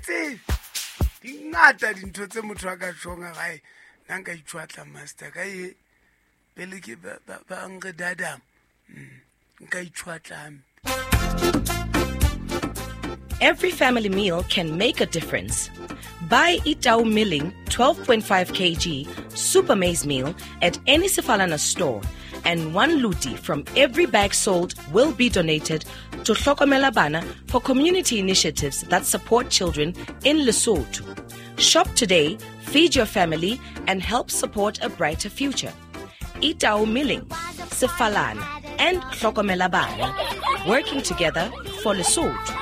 tsebe di ngata dintho tse motho a ka tshonga gae nna nka itshwatla master ka e pele ke ba nge dadam nka itshwatla. Every family meal can make a difference. Buy Itau Milling 12.5 kg Super Maize Meal at any Sefalana store, and 1 luti from every bag sold will be donated to Hlokomela Bana for community initiatives that support children in Lesotho. Shop today, feed your family, and help support a brighter future. Itau Milling, Sefalana, and Hlokomela Bana, working together for Lesotho.